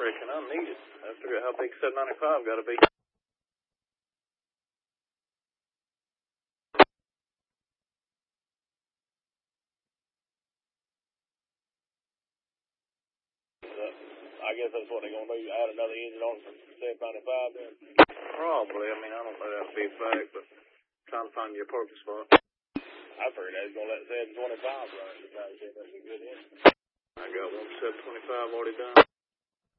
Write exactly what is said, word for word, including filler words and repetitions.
reckon I need it. I figure out how big seven ninety-five got to be. I guess that's what they're going to do, add another engine on for seven ninety-five then? Probably. I mean, I don't know that would be a fact, but trying to find your parking spot. I figured they was going to let seven twenty-five run. That's a good engine. I got one seven twenty-five already done.